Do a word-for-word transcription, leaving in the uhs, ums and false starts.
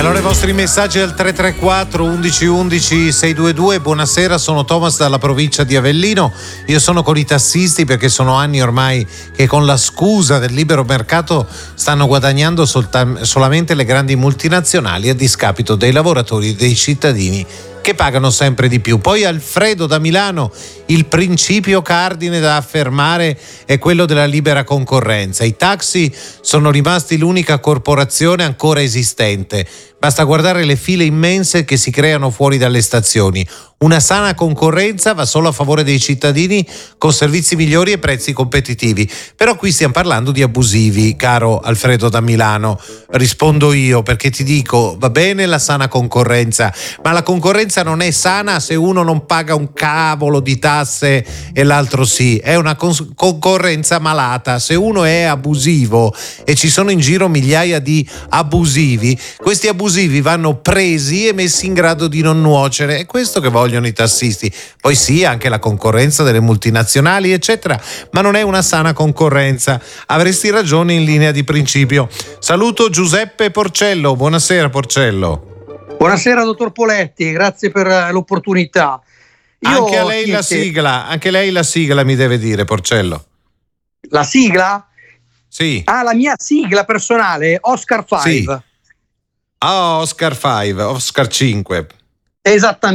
allora i vostri messaggi al tre tre quattro undici undici seicentoventidue. Buonasera, sono Thomas dalla provincia di Avellino. Io sono con i tassisti perché sono anni ormai che con la scusa del libero mercato stanno guadagnando solta- solamente le grandi multinazionali a discapito dei lavoratori e dei cittadini che pagano sempre di più. Poi Alfredo da Milano: il principio cardine da affermare è quello della libera concorrenza. I taxi sono rimasti l'unica corporazione ancora esistente. Basta guardare le file immense che si creano fuori dalle stazioni. Una sana concorrenza va solo a favore dei cittadini con servizi migliori e prezzi competitivi. Però qui stiamo parlando di abusivi, caro Alfredo da Milano. Rispondo io perché ti dico, va bene la sana concorrenza, ma la concorrenza non è sana se uno non paga un cavolo di tasse e l'altro sì. È una cons- concorrenza malata. Se uno è abusivo, e ci sono in giro migliaia di abusivi, questi abusivi vanno presi e messi in grado di non nuocere. È questo che vogliono i tassisti. Poi sì, anche la concorrenza delle multinazionali eccetera, ma non è una sana concorrenza. Avresti ragione in linea di principio. Saluto Giuseppe Porcello. Buonasera Porcello. Buonasera dottor Poletti, grazie per l'opportunità. Io anche a lei niente, la sigla, anche lei la sigla mi deve dire, Porcello. La sigla? Sì. Ah, la mia sigla personale, Oscar cinque. Sì. Ah, Oscar cinque, Oscar cinque. Esattamente.